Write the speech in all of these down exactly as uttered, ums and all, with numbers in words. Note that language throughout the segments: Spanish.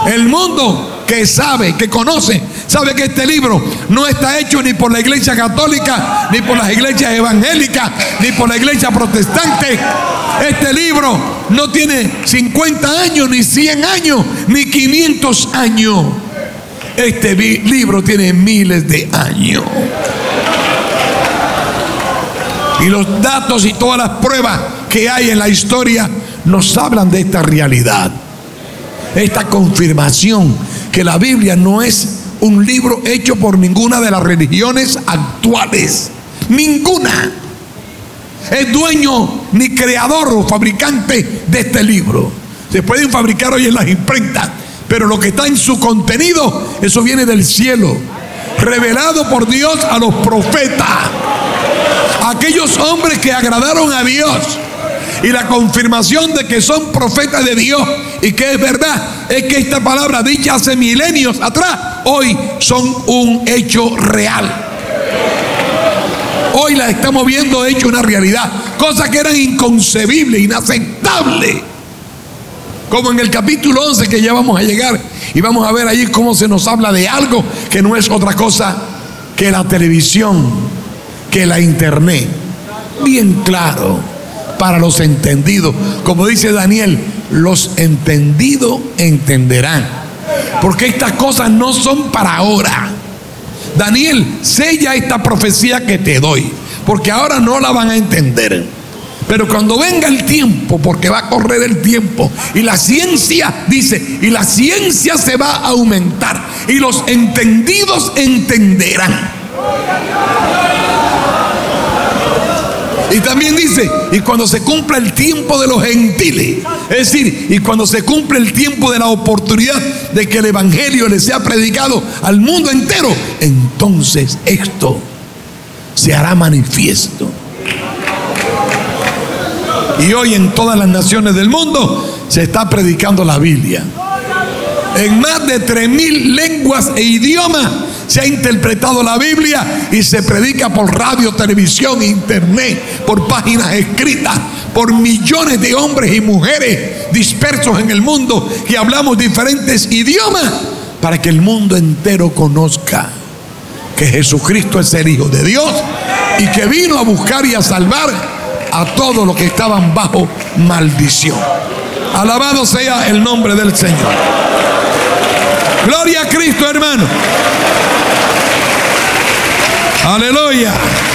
El mundo que sabe, que conoce, sabe que este libro no está hecho ni por la iglesia católica, ni por las iglesias evangélicas, ni por la iglesia protestante. Este libro no tiene cincuenta años, ni cien años, ni quinientos años. Este libro tiene miles de años. Y los datos y todas las pruebas que hay en la historia nos hablan de esta realidad. Esta confirmación que la Biblia no es un libro hecho por ninguna de las religiones actuales. Ninguna. Es dueño ni creador o fabricante de este libro. Se pueden fabricar hoy en las imprentas, pero lo que está en su contenido, eso viene del cielo, revelado por Dios a los profetas, aquellos hombres que agradaron a Dios. Y la confirmación de que son profetas de Dios y que es verdad es que esta palabra dicha hace milenios atrás, hoy son un hecho real. Hoy la estamos viendo hecho una realidad, cosas que eran inconcebibles, inaceptables. Como en el capítulo once, que ya vamos a llegar y vamos a ver allí cómo se nos habla de algo que no es otra cosa que la televisión, que la internet. Bien claro. Para los entendidos, como dice Daniel, los entendidos entenderán, porque estas cosas no son para ahora. Daniel, sella esta profecía que te doy, porque ahora no la van a entender, pero cuando venga el tiempo, porque va a correr el tiempo, y la ciencia, dice, y la ciencia se va a aumentar, y los entendidos entenderán. Y también dice, y cuando se cumpla el tiempo de los gentiles, es decir, y cuando se cumple el tiempo de la oportunidad de que el evangelio le sea predicado al mundo entero, entonces esto se hará manifiesto. Y hoy en todas las naciones del mundo se está predicando la Biblia. En más de tres mil lenguas e idiomas se ha interpretado la Biblia y se predica por radio, televisión, internet, por páginas escritas, por millones de hombres y mujeres dispersos en el mundo que hablamos diferentes idiomas, para que el mundo entero conozca que Jesucristo es el Hijo de Dios y que vino a buscar y a salvar a todos los que estaban bajo maldición. Alabado sea el nombre del Señor. Gloria a Cristo, hermano. Aleluya.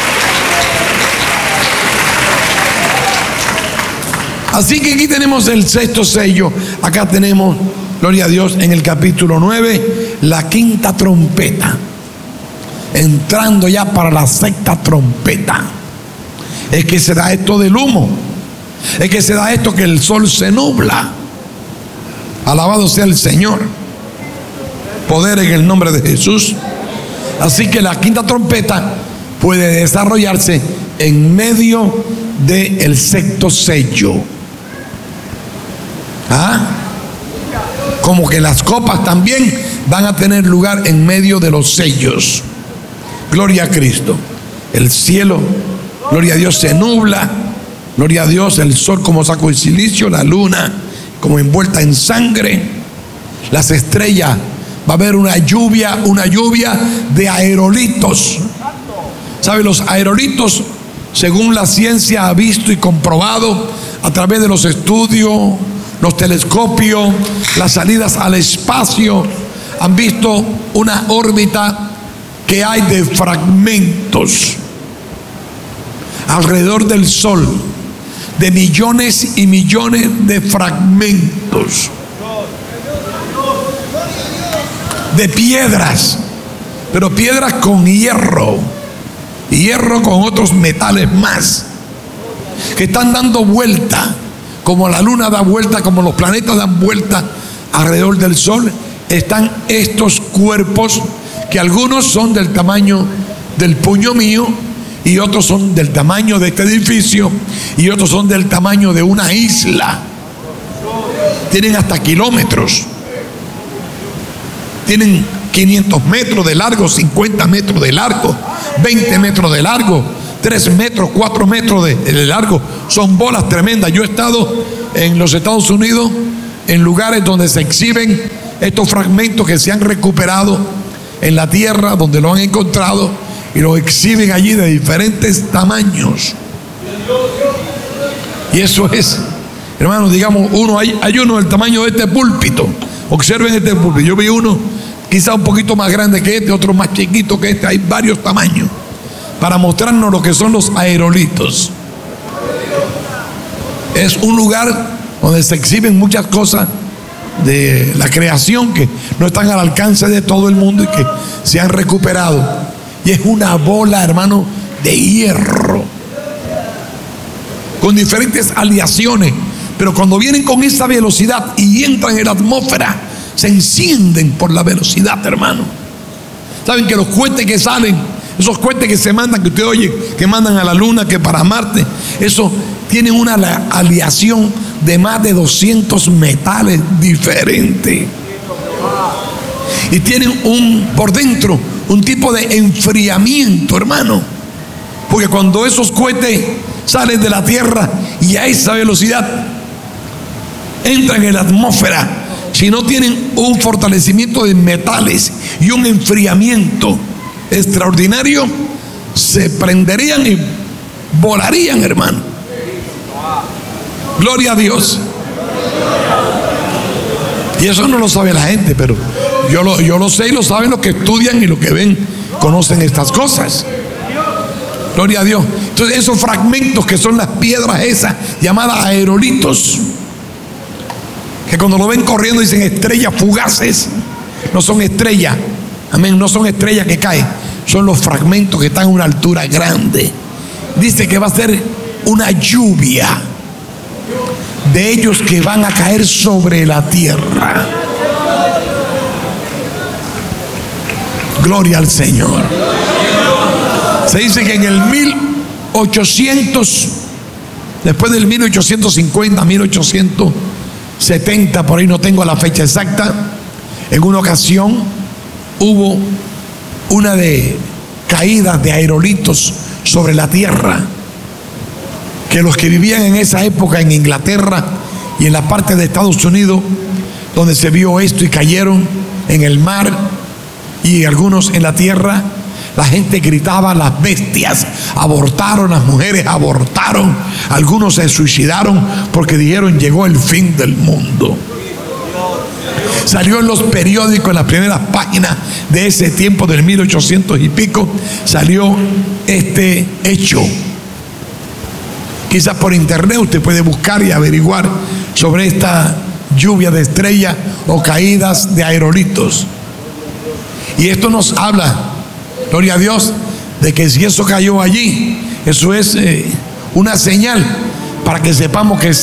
Así que aquí tenemos el sexto sello. Acá tenemos, gloria a Dios, en el capítulo nueve, la quinta trompeta. Entrando ya para la sexta trompeta. Es que se da esto del humo. Es que se da esto que el sol se nubla. Alabado sea el Señor. Poder en el nombre de Jesús. Así que la quinta trompeta puede desarrollarse en medio del sexto sello. ¿Ah? Como que las copas también van a tener lugar en medio de los sellos. Gloria a Cristo. El cielo, gloria a Dios, se nubla. Gloria a Dios, el sol como saco de silicio, la luna como envuelta en sangre. Las estrellas, va a haber una lluvia, una lluvia de aerolitos. ¿Sabe? Los aerolitos, según la ciencia ha visto y comprobado a través de los estudios, los telescopios, las salidas al espacio, han visto una órbita que hay de fragmentos alrededor del Sol, de millones y millones de fragmentos de piedras, pero piedras con hierro, hierro con otros metales más, que están dando vuelta, como la luna da vuelta, como los planetas dan vuelta alrededor del Sol. Están estos cuerpos que algunos son del tamaño del puño mío, y otros son del tamaño de este edificio, y otros son del tamaño de una isla. Tienen hasta kilómetros. Tienen quinientos metros de largo, cincuenta metros de largo, veinte metros de largo, tres metros, cuatro metros de, de largo. Son bolas tremendas. Yo he estado en los Estados Unidos en lugares donde se exhiben estos fragmentos que se han recuperado en la tierra, donde lo han encontrado, y los exhiben allí de diferentes tamaños. Y eso es, hermanos, digamos, uno hay, hay uno del tamaño de este púlpito. Observen este púlpito. Yo vi uno quizá un poquito más grande que este, otro más chiquito que este. Hay varios tamaños para mostrarnos lo que son los aerolitos. Es un lugar donde se exhiben muchas cosas de la creación que no están al alcance de todo el mundo y que se han recuperado. Y es una bola, hermano, de hierro con diferentes aleaciones, pero cuando vienen con esa velocidad y entran en la atmósfera, se encienden por la velocidad, hermano. Saben que los cohetes que salen, esos cohetes que se mandan, que usted oye, que mandan a la luna, que para Marte, eso tienen una aleación de más de doscientos metales diferentes. Y tienen un, por dentro, un tipo de enfriamiento, hermano. Porque cuando esos cohetes salen de la Tierra y a esa velocidad entran en la atmósfera, si no tienen un fortalecimiento de metales y un enfriamiento extraordinario, se prenderían y volarían, hermano. Gloria a Dios. Y eso no lo sabe la gente, pero yo lo, yo lo sé y lo saben los que estudian y los que ven, conocen estas cosas. Gloria a Dios. Entonces esos fragmentos que son las piedras esas llamadas aerolitos, que cuando lo ven corriendo dicen estrellas fugaces, no son estrellas, amén, no son estrellas que caen, son los fragmentos que están a una altura grande. Dice que va a ser una lluvia de ellos que van a caer sobre la tierra. Gloria al Señor. Se dice que en el mil ochocientos, después del mil ochocientos cincuenta, mil ochocientos setenta, por ahí no tengo la fecha exacta, en una ocasión hubo una de caídas de aerolitos sobre la tierra, que los que vivían en esa época en Inglaterra y en la parte de Estados Unidos donde se vio esto y cayeron en el mar y algunos en la tierra, la gente gritaba, las bestias abortaron, las mujeres abortaron, algunos se suicidaron porque dijeron llegó el fin del mundo. Salió en los periódicos, en las primeras páginas de ese tiempo del mil ochocientos y pico, salió este hecho. Quizás por internet usted puede buscar y averiguar sobre esta lluvia de estrellas o caídas de aerolitos. Y esto nos habla, gloria a Dios, de que si eso cayó allí, eso es eh, una señal para que sepamos que